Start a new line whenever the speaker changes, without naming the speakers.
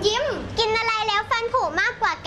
ยิ้มกินอะไรแล้วฟันผุมากกว่า